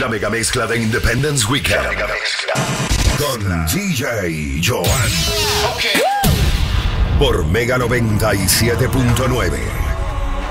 La mega mezcla de Independence Weekend. Con DJ Joan. Por Mega 97.9.